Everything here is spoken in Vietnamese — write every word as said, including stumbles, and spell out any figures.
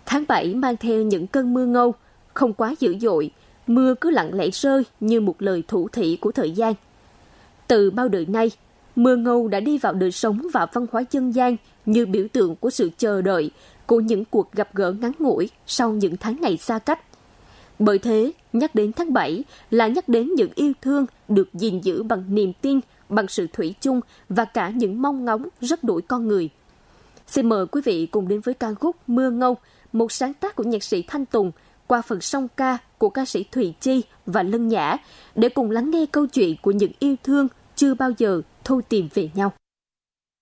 Tháng bảy mang theo những cơn mưa ngâu, không quá dữ dội, mưa cứ lặng lẽ rơi như một lời thủ thỉ của thời gian. Từ bao đời nay, mưa ngâu đã đi vào đời sống và văn hóa dân gian như biểu tượng của sự chờ đợi, của những cuộc gặp gỡ ngắn ngủi sau những tháng ngày xa cách. Bởi thế, nhắc đến tháng bảy là nhắc đến những yêu thương được gìn giữ bằng niềm tin, bằng sự thủy chung và cả những mong ngóng rất đổi con người. Xin mời quý vị cùng đến với ca khúc Mưa Ngâu, một sáng tác của nhạc sĩ Thanh Tùng qua phần song ca của ca sĩ Thùy Chi và Lân Nhã để cùng lắng nghe câu chuyện của những yêu thương chưa bao giờ thôi tìm về nhau.